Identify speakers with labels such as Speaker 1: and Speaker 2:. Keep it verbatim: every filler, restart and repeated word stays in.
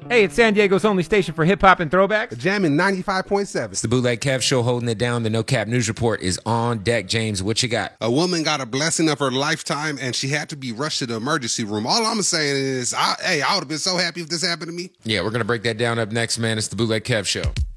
Speaker 1: Hey, it's San Diego's only station for hip-hop and throwbacks.
Speaker 2: Jamming ninety-five point seven.
Speaker 3: It's the Bootleg Kev Show holding it down. The No Cap News Report is on deck. James, what you got?
Speaker 2: A woman got a blessing of her lifetime, and she had to be rushed to the emergency room. All I'm saying is, I, hey, I would have been so happy if this happened to me.
Speaker 3: Yeah, we're going to break that down up next, man. It's the Bootleg Kev Show.